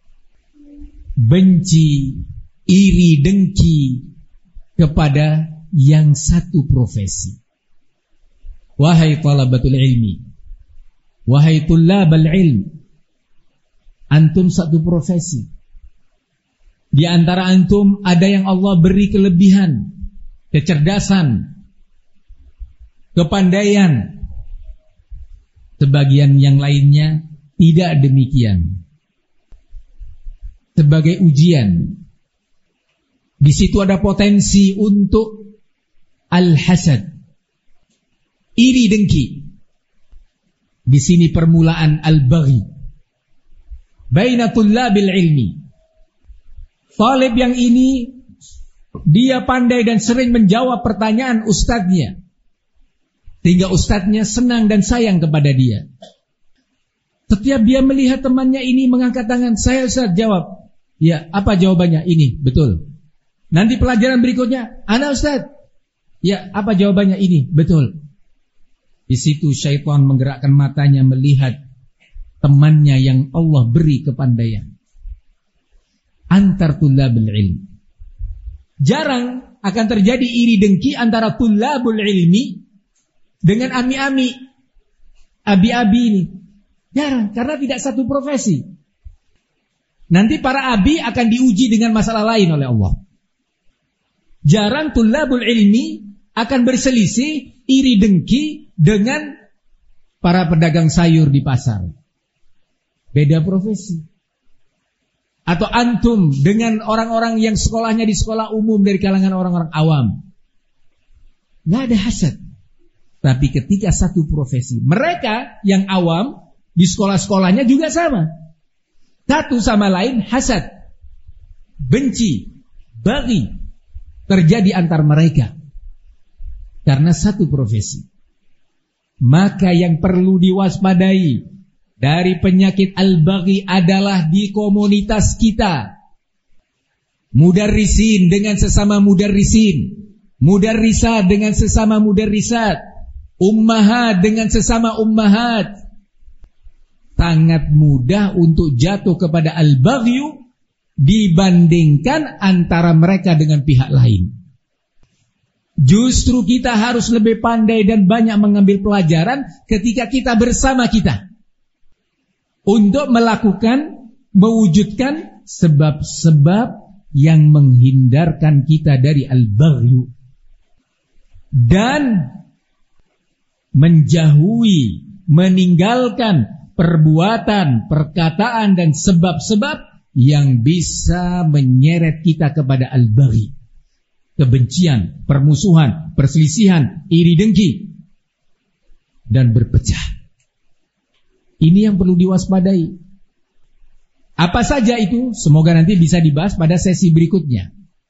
S2: benci, iri, dengki kepada yang satu profesi. Wahai talabatul ilmi, wahai tullabal ilm, antum satu profesi. Di antara antum ada yang Allah beri kelebihan, kecerdasan, kepandaian. Sebagian yang lainnya tidak demikian. Sebagai ujian, di situ ada potensi untuk al-hasad, iri dengki. Di sini permulaan al-baghi baina tullabil ilmi. Talib yang ini dia pandai dan sering menjawab pertanyaan ustadznya, sehingga ustadznya senang dan sayang kepada dia. Setiap dia melihat temannya ini mengangkat tangan, saya ustadz jawab. Ya, apa jawabannya? Ini, betul. Nanti pelajaran berikutnya, ana ustadz. Ya, apa jawabannya? Ini, betul. Di situ syaitan menggerakkan matanya melihat temannya yang Allah beri kepandaian. Antar tullabul ilmi. Jarang akan terjadi iri dengki antara tullabul ilmi dengan ami-ami, abi-abi ini. Jarang, karena tidak satu profesi. Nanti para abi akan diuji dengan masalah lain oleh Allah. Jarang tullabul ilmi akan berselisih, iri dengki dengan para pedagang sayur di pasar. Beda profesi. Atau antum dengan orang-orang yang sekolahnya di sekolah umum dari kalangan orang-orang awam. Nggak ada hasad. Tapi ketika satu profesi, mereka yang awam di sekolah-sekolahnya juga sama. Satu sama lain hasad, benci, baghi terjadi antar mereka karena satu profesi. Maka yang perlu diwaspadai dari penyakit al-baghi adalah di komunitas kita. Mudarrisin dengan sesama mudarrisin, mudarrisat dengan sesama mudarrisat, ummahat dengan sesama ummahat. Sangat mudah untuk jatuh kepada al-baghyu dibandingkan antara mereka dengan pihak lain. Justru kita harus lebih pandai dan banyak mengambil pelajaran ketika kita bersama kita, untuk melakukan, mewujudkan sebab-sebab yang menghindarkan kita dari al-baghyu dan menjauhi, meninggalkan perbuatan, perkataan dan sebab-sebab yang bisa menyeret kita kepada al-baghi, kebencian, permusuhan, perselisihan, iri dengki dan berpecah. Ini yang perlu diwaspadai. Apa saja itu? Semoga nanti bisa dibahas pada sesi berikutnya.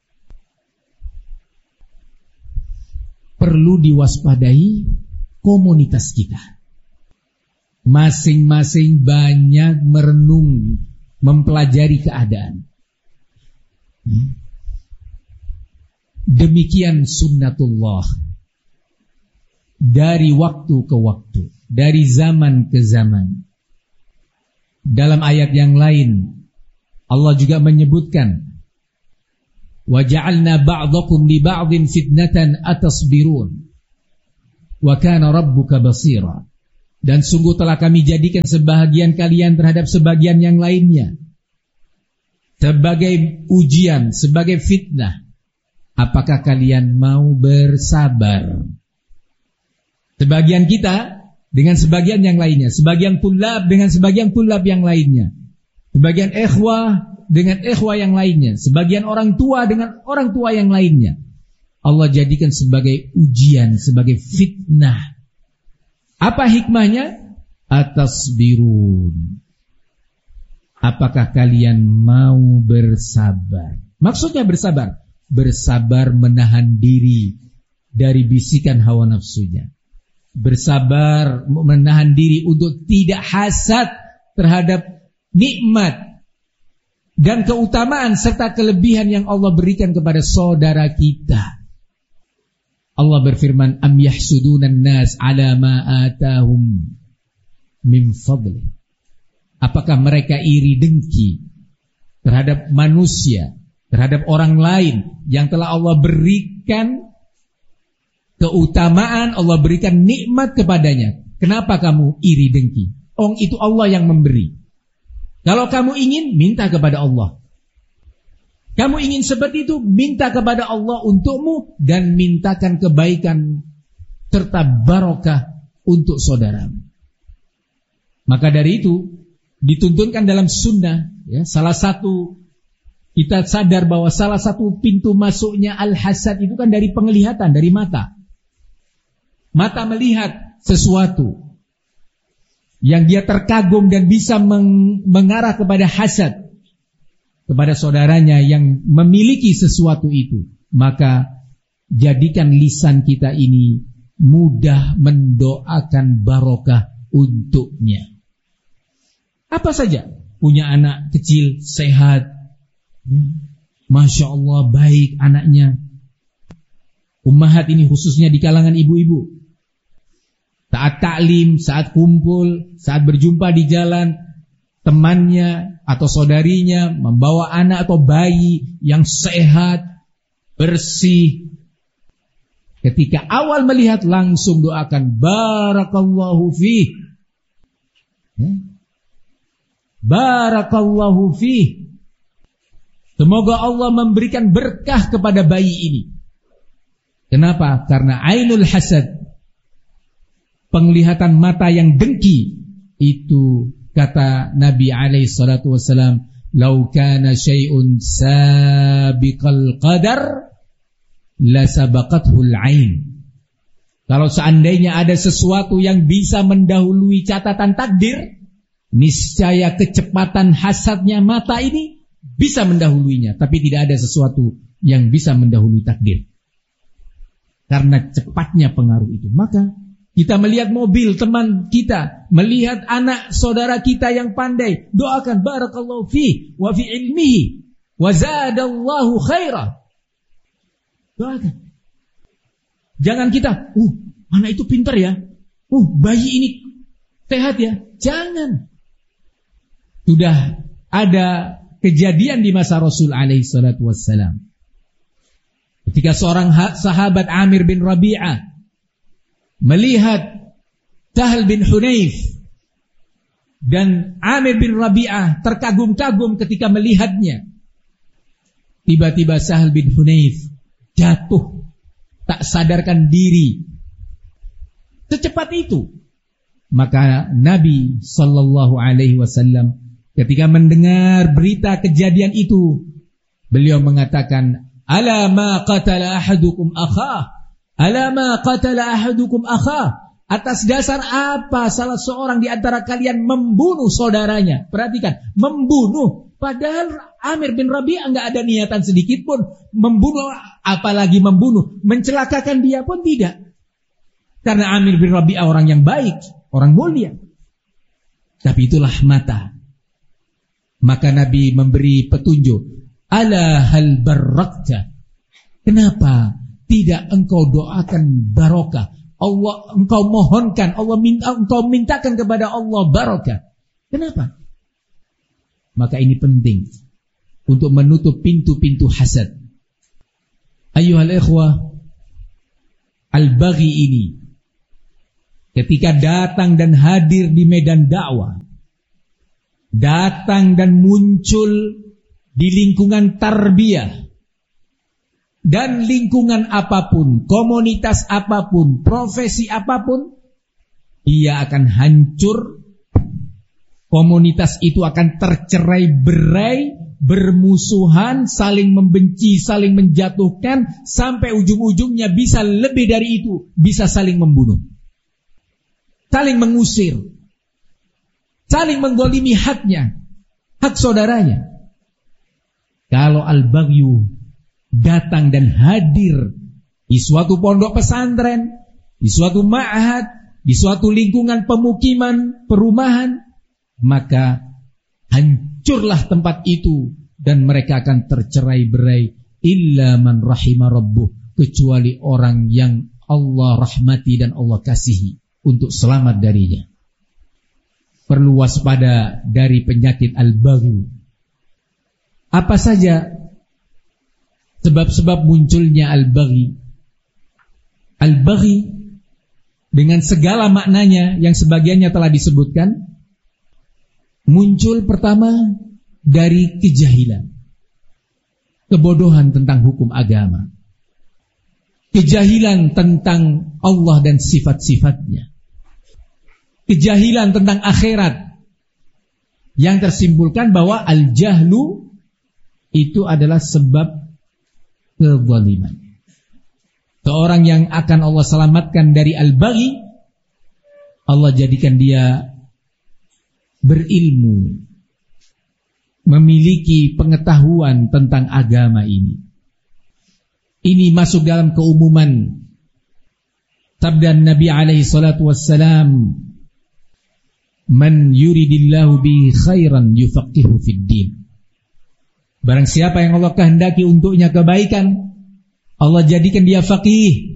S2: Perlu diwaspadai komunitas kita. Masing-masing banyak merenung, mempelajari keadaan. Demikian sunnatullah. Dari waktu ke waktu, dari zaman ke zaman. Dalam ayat yang lain Allah juga menyebutkan Wa ja'alna ba'dakum li ba'din fitnatan atasbirun. Wa kana rabbuka basira. Dan sungguh telah kami jadikan sebahagian kalian terhadap sebagian yang lainnya sebagai ujian, sebagai fitnah. Apakah kalian mau bersabar? Sebagian kita dengan sebagian yang lainnya, sebagian tulab dengan sebagian tulab yang lainnya, sebagian ikhwah dengan ikhwah yang lainnya, sebagian orang tua dengan orang tua yang lainnya. Allah jadikan sebagai ujian, sebagai fitnah. Apa hikmahnya? Atasbirun. Apakah kalian mau bersabar? Maksudnya bersabar, bersabar menahan diri dari bisikan hawa nafsunya. Bersabar menahan diri untuk tidak hasad terhadap nikmat dan keutamaan serta kelebihan yang Allah berikan kepada saudara kita. Allah berfirman, am yahsudunan nas ala ma atahum min fadli. Apakah mereka iri dengki terhadap manusia, terhadap orang lain yang telah Allah berikan keutamaan, Allah berikan nikmat kepadanya? Kenapa kamu iri dengki? Oh, itu Allah yang memberi. Kalau kamu ingin, minta kepada Allah. Kamu ingin seperti itu, minta kepada Allah untukmu dan mintakan kebaikan serta barokah untuk saudaramu. Maka dari itu dituntunkan dalam sunnah, ya, salah satu kita sadar bahwa salah satu pintu masuknya al-hasad itu kan dari penglihatan, dari mata. Mata melihat sesuatu yang dia terkagum dan bisa meng- mengarah kepada hasad kepada saudaranya yang memiliki sesuatu itu. Maka jadikan lisan kita ini mudah mendoakan barokah untuknya. Apa saja, punya anak kecil sehat, Masya Allah baik anaknya. Ummahat ini khususnya di kalangan ibu-ibu, saat taklim, saat kumpul, saat berjumpa di jalan, temannya atau saudarinya membawa anak atau bayi yang sehat, bersih. Ketika awal melihat langsung doakan barakallahu fih, ya. Barakallahu fih. Semoga Allah memberikan berkah kepada bayi ini. Kenapa? Karena ainul hasad, penglihatan mata yang dengki, itu kata Nabi alaihi salatu wasalam, "Lau kana syai'un sabiqal qadar la sabaqathul ain." Kalau seandainya ada sesuatu yang bisa mendahului catatan takdir, niscaya kecepatan hasadnya mata ini bisa mendahuluinya, tapi tidak ada sesuatu yang bisa mendahului takdir. Karena cepatnya pengaruh itu. Maka kita melihat mobil teman kita, melihat anak saudara kita yang pandai, doakan barakallahu fi wa fi ilmihi wa zadallahu khaira. Doakan. Jangan kita, uh, anak itu pintar ya, uh, bayi ini sehat ya. Jangan. Sudah ada kejadian di masa Rasul alaihi salatu wassalam. Ketika seorang sahabat Amir bin Rabi'ah melihat Sahal bin Hunayf, dan Amir bin Rabi'ah terkagum-kagum ketika melihatnya. Tiba-tiba Sahal bin Hunayf jatuh, tak sadarkan diri. Secepat itu. Maka Nabi sallallahu alaihi wasallam ketika mendengar berita kejadian itu, beliau mengatakan, "Ala ma qatala ahadukum akhah? Ala ma qatala ahadukum akhah?" Atas dasar apa salah seorang di antara kalian membunuh saudaranya? Perhatikan, membunuh. Padahal Amir bin Rabi'ah enggak ada niatan sedikit pun membunuh, apalagi membunuh, mencelakakan dia pun tidak. Karena Amir bin Rabi'ah orang yang baik, orang mulia. Tapi itulah mata. Maka Nabi memberi petunjuk, ala hal barakta. Kenapa tidak engkau doakan barokah? Allah engkau mohonkan, Allah minta, engkau mintakan kepada Allah barokah. Kenapa? Maka ini penting untuk menutup pintu-pintu hasad. Ayyuhal ikhwah, al-baghi ini ketika datang dan hadir di medan dakwah, datang dan muncul di lingkungan tarbiyah dan lingkungan apapun, komunitas apapun, profesi apapun, ia akan hancur. Komunitas itu akan tercerai-berai, bermusuhan, saling membenci, saling menjatuhkan, sampai ujung-ujungnya bisa lebih dari itu, bisa saling membunuh, saling mengusir, saling menggolimi haknya, hak saudaranya. Kalau al-baghyu datang dan hadir di suatu pondok pesantren, di suatu ma'had, di suatu lingkungan pemukiman, perumahan, maka hancurlah tempat itu dan mereka akan tercerai-berai. Illa man rahima rabbuh, kecuali orang yang Allah rahmati dan Allah kasihi untuk selamat darinya. Perlu waspada dari penyakit al-baghyu. Apa saja sebab-sebab munculnya al-baghi? Al-baghi dengan segala maknanya yang sebagiannya telah disebutkan, muncul pertama dari kejahilan, kebodohan tentang hukum agama, kejahilan tentang Allah dan sifat-sifatnya, kejahilan tentang akhirat, yang tersimpulkan bahwa al-jahlu itu adalah sebab kezaliman. Seorang yang akan Allah selamatkan dari al-baghi, Allah jadikan dia berilmu, memiliki pengetahuan tentang agama ini. Ini masuk dalam keumuman sabda Nabi alaihi salatu wassalam, man yuridillahu bihi khairan yufaqihu fid din. Barang siapa yang Allah kehendaki untuknya kebaikan, Allah jadikan dia faqih,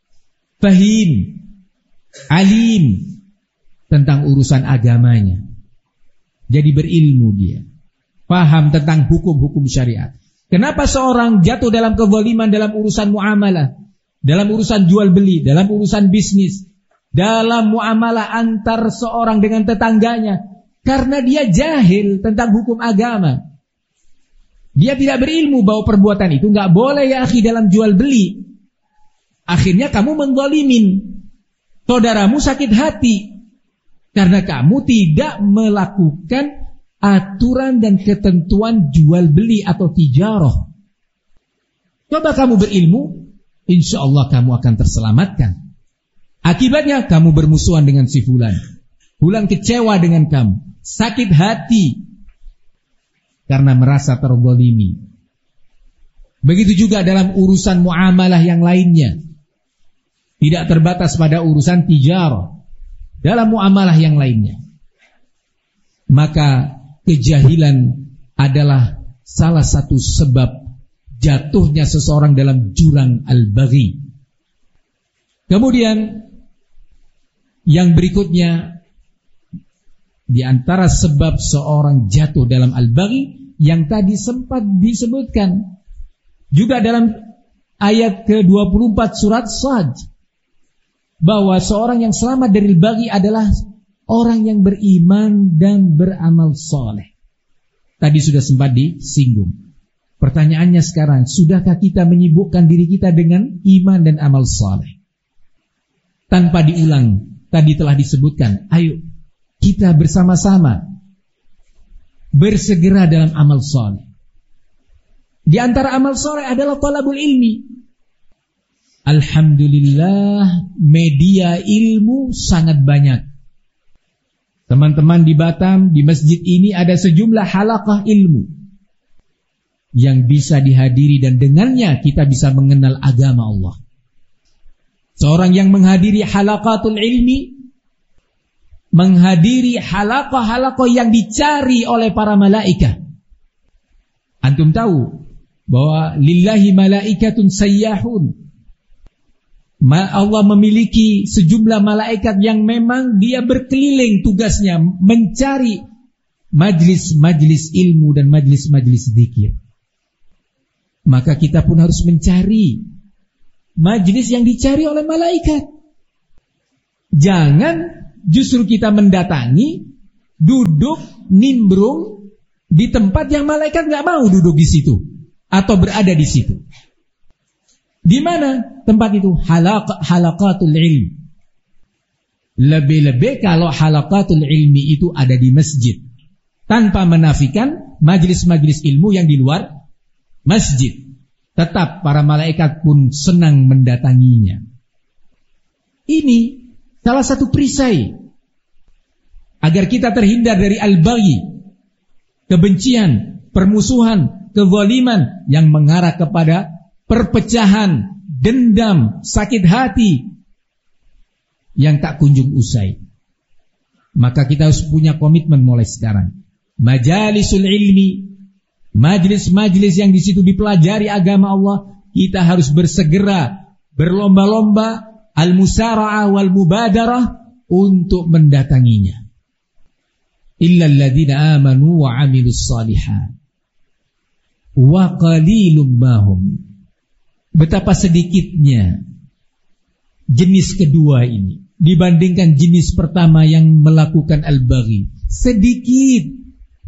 S2: fahim, alim tentang urusan agamanya. Jadi berilmu dia, paham tentang hukum-hukum syariat. Kenapa seorang jatuh dalam kezaliman dalam urusan muamalah, dalam urusan jual beli, dalam urusan bisnis, dalam muamalah antar seorang dengan tetangganya? Karena dia jahil tentang hukum agama. Dia tidak berilmu bahwa perbuatan itu nggak boleh ya akhi dalam jual beli. Akhirnya kamu menggolimin, saudaramu sakit hati karena kamu tidak melakukan aturan dan ketentuan jual beli atau tijarah. Coba kamu berilmu, insya Allah kamu akan terselamatkan. Akibatnya kamu bermusuhan dengan si fulan, fulan kecewa dengan kamu, sakit hati karena merasa terzalimi. Begitu juga dalam urusan muamalah yang lainnya, tidak terbatas pada urusan tijarah, dalam muamalah yang lainnya. Maka kejahilan adalah salah satu sebab jatuhnya seseorang dalam jurang al-baghi. Kemudian yang berikutnya, di antara sebab seorang jatuh dalam al-baghi yang tadi sempat disebutkan juga dalam ayat ke dua puluh empat surat Shad, bahwa seorang yang selamat dari al-baghi adalah orang yang beriman dan beramal soleh. Tadi sudah sempat disinggung. Pertanyaannya sekarang, sudahkah kita menyibukkan diri kita dengan iman dan amal soleh? Tanpa diulang, tadi telah disebutkan, ayo kita bersama-sama bersegera dalam amal soleh. Di antara amal soleh adalah talabul ilmi. Alhamdulillah, media ilmu sangat banyak. Teman-teman di Batam, di masjid ini ada sejumlah halaqah ilmu yang bisa dihadiri dan dengannya kita bisa mengenal agama Allah. Seorang yang menghadiri halaqatul ilmi, menghadiri halaqah-halaqah yang dicari oleh para malaikat. Antum tahu bahwa lillahi malaikatun sayyahun. Allah memiliki sejumlah malaikat yang memang dia berkeliling tugasnya mencari majlis-majlis ilmu dan majlis-majlis zikir. maka kita pun harus mencari majelis yang dicari oleh malaikat. Jangan justru kita mendatangi, duduk, nimbrung di tempat yang malaikat nggak mau duduk di situ atau berada di situ. Di mana tempat itu? Halaq, halaqatul ilm. Lebih-lebih kalau halaqatul ilmi itu ada di masjid, tanpa menafikan majelis-majelis ilmu yang di luar masjid. Tetap para malaikat pun senang mendatanginya. Ini salah satu perisai agar kita terhindar dari al-baghi, kebencian, permusuhan, kezaliman yang mengarah kepada perpecahan, dendam, sakit hati yang tak kunjung usai. Maka kita harus punya komitmen mulai sekarang. Majalisul ilmi, majelis-majelis yang di situ dipelajari agama Allah, kita harus bersegera, berlomba-lomba, al-musara'ah wal mubadarah untuk mendatanginya. Illal ladzina amanu wa 'amilus shalihat wa qalilum mahum. Betapa sedikitnya jenis kedua ini dibandingkan jenis pertama yang melakukan al-baghi. Sedikit.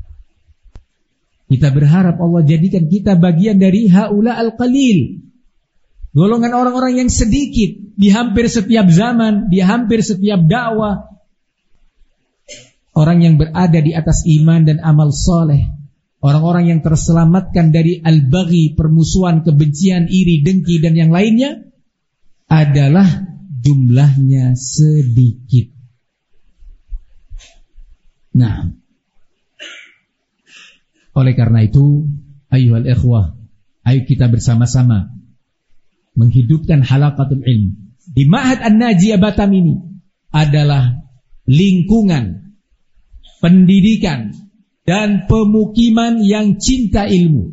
S2: Kita berharap Allah jadikan kita bagian dari haula al-qalil, golongan orang-orang yang sedikit di hampir setiap zaman, di hampir setiap dakwah. Orang yang berada di atas iman dan amal soleh, orang-orang yang terselamatkan dari al-baghi, permusuhan, kebencian, iri, dengki dan yang lainnya, adalah jumlahnya sedikit. Nah, oleh karena itu, ayyuhal ikhwah, ayo kita bersama-sama menghidupkan halaqatul ilm. Di Ma'had An-Najiyah Batam ini adalah lingkungan pendidikan dan pemukiman yang cinta ilmu.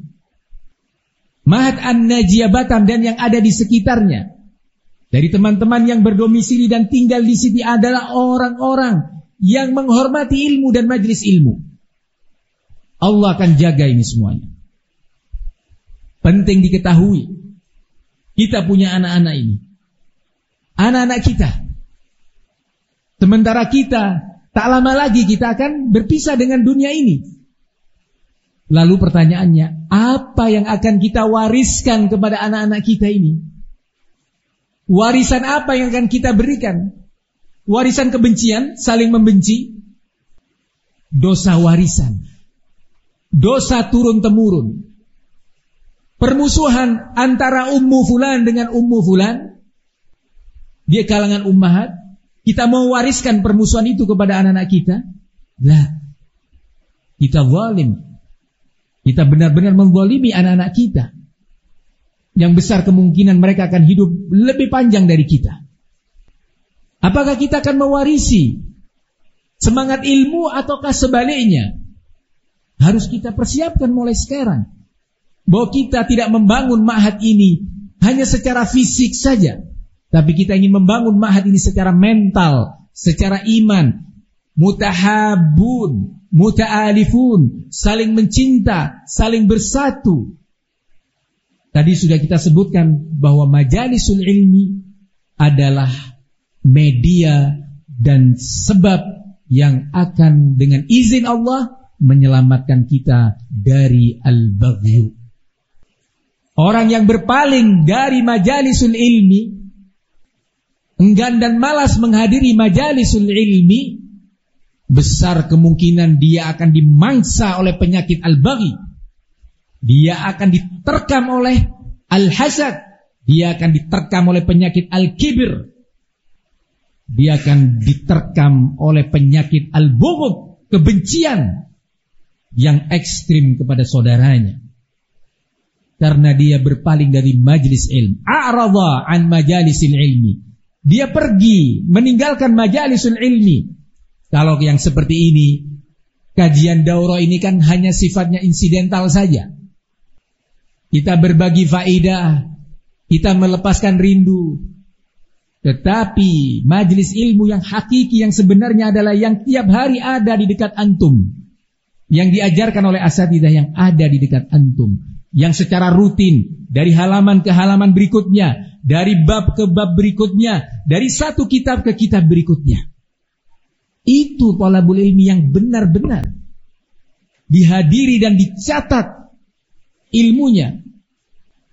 S2: Ma'had An-Najiyah Batam dan yang ada di sekitarnya, dari teman-teman yang berdomisili dan tinggal di sini adalah orang-orang yang menghormati ilmu dan majelis ilmu. Allah akan jaga ini semuanya. Penting diketahui, kita punya anak-anak ini, anak-anak kita. Sementara kita tak lama lagi kita akan berpisah dengan dunia ini. Lalu pertanyaannya, apa yang akan kita wariskan kepada anak-anak kita ini? Warisan apa yang akan kita berikan? Warisan kebencian, saling membenci? Dosa warisan, dosa turun-temurun, permusuhan antara ummu fulan dengan ummu fulan, dia kalangan ummahat. Kita mau wariskan permusuhan itu kepada anak-anak kita? Lah, kita zalim. Kita benar-benar menzalimi anak-anak kita, yang besar kemungkinan mereka akan hidup lebih panjang dari kita. Apakah kita akan mewarisi semangat ilmu ataukah sebaliknya? Harus kita persiapkan mulai sekarang, bahwa kita tidak membangun ma'had ini hanya secara fisik saja, tapi kita ingin membangun ma'had ini secara mental, secara iman, mutahabun, muta'alifun, saling mencinta, saling bersatu. Tadi sudah kita sebutkan bahwa majalisul ilmi adalah media dan sebab yang akan dengan izin Allah menyelamatkan kita dari al-baghyu. Orang yang berpaling dari majalisul ilmi, enggan dan malas menghadiri majalisul ilmi, besar kemungkinan dia akan dimangsa oleh penyakit al-baghi. Dia akan diterkam oleh al-hasad, dia akan diterkam oleh penyakit al-kibir, dia akan diterkam oleh penyakit al-bughd, kebencian yang ekstrim kepada saudaranya, karena dia berpaling dari majelis ilmu. A'radha an majalisil ilmi, dia pergi meninggalkan majalisul ilmi. Kalau yang seperti ini, kajian daurah ini kan hanya sifatnya insidental saja. Kita berbagi faedah, kita melepaskan rindu. Tetapi majelis ilmu yang hakiki, yang sebenarnya adalah yang tiap hari ada di dekat antum, yang diajarkan oleh asatidzah yang ada di dekat antum, yang secara rutin dari halaman ke halaman berikutnya, dari bab ke bab berikutnya, dari satu kitab ke kitab berikutnya. Itu thalabul ilmi yang benar-benar dihadiri dan dicatat ilmunya,